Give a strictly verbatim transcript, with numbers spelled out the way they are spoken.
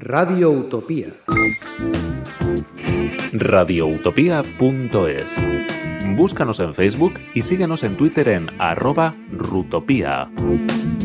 Radio Utopía. radioutopía punto es. Búscanos en Facebook y síguenos en Twitter en arroba rutopía.